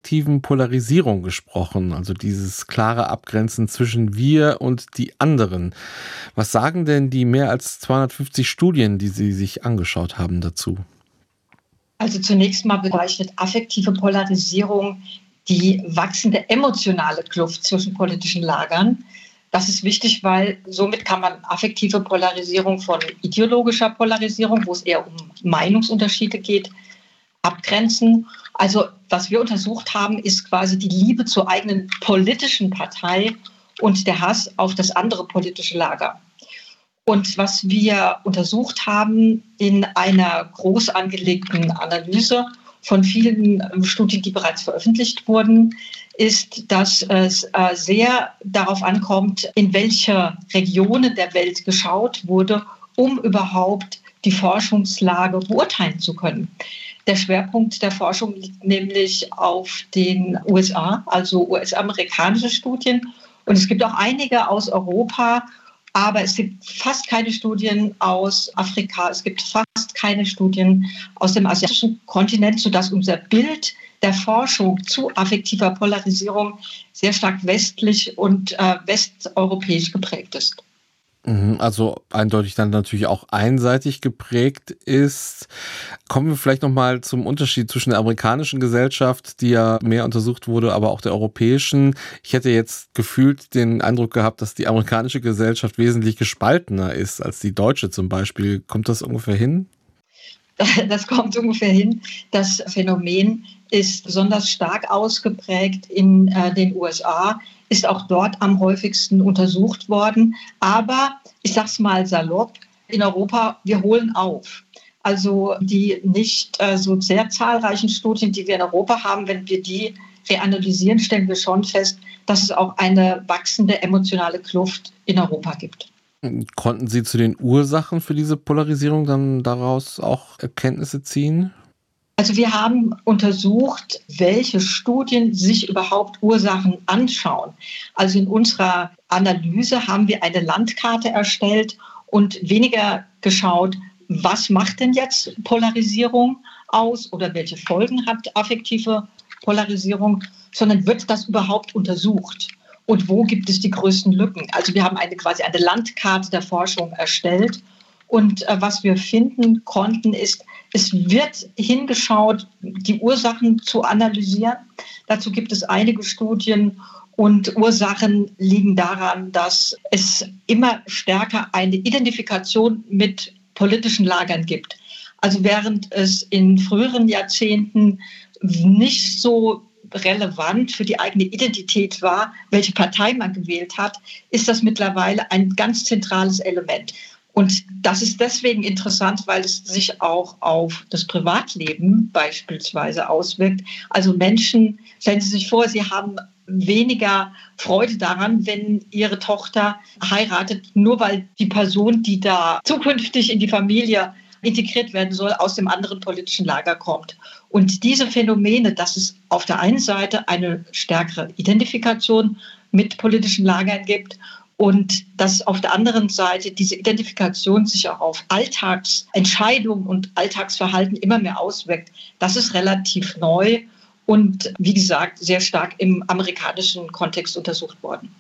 affektiven Polarisierung gesprochen, also dieses klare Abgrenzen zwischen wir und die anderen. Was sagen denn die mehr als 250 Studien, die Sie sich angeschaut haben, dazu? Also zunächst mal bezeichnet affektive Polarisierung die wachsende emotionale Kluft zwischen politischen Lagern. Das ist wichtig, weil somit kann man affektive Polarisierung von ideologischer Polarisierung, wo es eher um Meinungsunterschiede geht, abgrenzen. Also was wir untersucht haben, ist quasi die Liebe zur eigenen politischen Partei und der Hass auf das andere politische Lager. Und was wir untersucht haben in einer groß angelegten Analyse von vielen Studien, die bereits veröffentlicht wurden, ist, dass es sehr darauf ankommt, in welche Regionen der Welt geschaut wurde, um überhaupt die Forschungslage beurteilen zu können. Der Schwerpunkt der Forschung liegt nämlich auf den USA, also US-amerikanische Studien. Und es gibt auch einige aus Europa, aber es gibt fast keine Studien aus Afrika, es gibt fast keine Studien aus dem asiatischen Kontinent, sodass unser Bild der Forschung zu affektiver Polarisierung sehr stark westlich und westeuropäisch geprägt ist. Also eindeutig dann natürlich auch einseitig geprägt ist. Kommen wir vielleicht nochmal zum Unterschied zwischen der amerikanischen Gesellschaft, die ja mehr untersucht wurde, aber auch der europäischen. Ich hätte jetzt gefühlt den Eindruck gehabt, dass die amerikanische Gesellschaft wesentlich gespaltener ist als die deutsche zum Beispiel. Kommt das ungefähr hin? Das kommt ungefähr hin. Das Phänomen ist besonders stark ausgeprägt in den USA, ist auch dort am häufigsten untersucht worden. Aber ich sage es mal salopp, in Europa, wir holen auf. Also die nicht so sehr zahlreichen Studien, die wir in Europa haben, wenn wir die reanalysieren, stellen wir schon fest, dass es auch eine wachsende emotionale Kluft in Europa gibt. Konnten Sie zu den Ursachen für diese Polarisierung dann daraus auch Erkenntnisse ziehen? Also wir haben untersucht, welche Studien sich überhaupt Ursachen anschauen. Also in unserer Analyse haben wir eine Landkarte erstellt und weniger geschaut, was macht denn jetzt Polarisierung aus oder welche Folgen hat affektive Polarisierung, sondern wird das überhaupt untersucht? Und wo gibt es die größten Lücken? Also wir haben quasi eine Landkarte der Forschung erstellt. Und was wir finden konnten, ist, es wird hingeschaut, die Ursachen zu analysieren. Dazu gibt es einige Studien und Ursachen liegen daran, dass es immer stärker eine Identifikation mit politischen Lagern gibt. Also während es in früheren Jahrzehnten nicht so relevant für die eigene Identität war, welche Partei man gewählt hat, ist das mittlerweile ein ganz zentrales Element. Und das ist deswegen interessant, weil es sich auch auf das Privatleben beispielsweise auswirkt. Also Menschen, stellen Sie sich vor, sie haben weniger Freude daran, wenn ihre Tochter heiratet, nur weil die Person, die da zukünftig in die Familie integriert werden soll, aus dem anderen politischen Lager kommt. Und diese Phänomene, dass es auf der einen Seite eine stärkere Identifikation mit politischen Lagern gibt und dass auf der anderen Seite diese Identifikation sich auch auf Alltagsentscheidungen und Alltagsverhalten immer mehr auswirkt, das ist relativ neu und wie gesagt sehr stark im amerikanischen Kontext untersucht worden.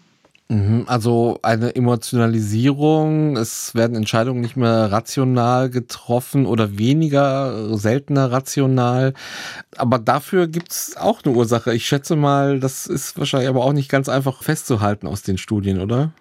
Also eine Emotionalisierung, es werden Entscheidungen nicht mehr rational getroffen oder weniger, seltener rational. Aber dafür gibt es auch eine Ursache. Ich schätze mal, das ist wahrscheinlich aber auch nicht ganz einfach festzuhalten aus den Studien, oder?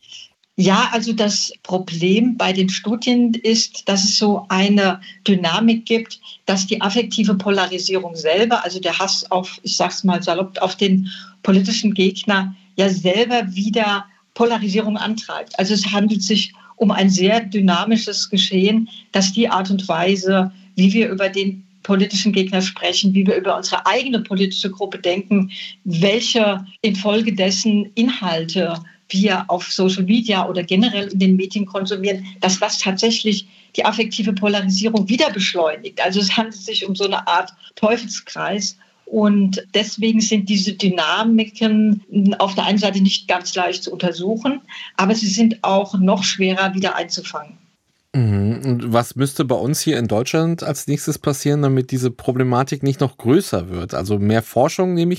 Ja, also das Problem bei den Studien ist, dass es so eine Dynamik gibt, dass die affektive Polarisierung selber, also der Hass auf, ich sag's mal salopp, auf den politischen Gegner, ja selber wieder Polarisierung antreibt. Also es handelt sich um ein sehr dynamisches Geschehen, dass die Art und Weise, wie wir über den politischen Gegner sprechen, wie wir über unsere eigene politische Gruppe denken, welche infolgedessen Inhalte wir auf Social Media oder generell in den Medien konsumieren, dass das tatsächlich die affektive Polarisierung wieder beschleunigt. Also es handelt sich um so eine Art Teufelskreis. Und deswegen sind diese Dynamiken auf der einen Seite nicht ganz leicht zu untersuchen, aber sie sind auch noch schwerer wieder einzufangen. Und was müsste bei uns hier in Deutschland als nächstes passieren, damit diese Problematik nicht noch größer wird? Also mehr Forschung nehme ich